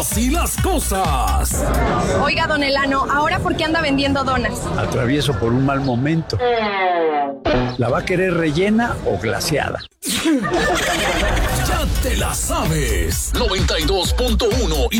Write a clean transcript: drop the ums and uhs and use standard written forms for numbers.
Así las cosas. Oiga, don Elano, ¿ahora por qué anda vendiendo donas? Atravieso por un mal momento. ¿La va a querer rellena o glaseada? Ya te la sabes. 92.1 y